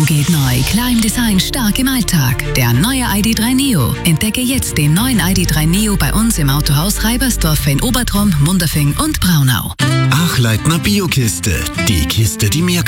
geht neu. Klar im Design, stark im Alltag. Der neue ID.3 Neo. Entdecke jetzt den neuen ID.3 Neo bei uns im Autohaus Reibersdorf in Obertrum, Munderfing und Braunau. Achleitner Biokiste. Die Kiste, die mehr